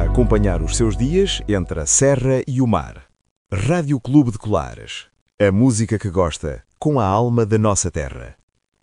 acompanhar os seus dias entre a serra e o mar. Rádio Clube de Colares. A música que gosta, com a alma da nossa terra.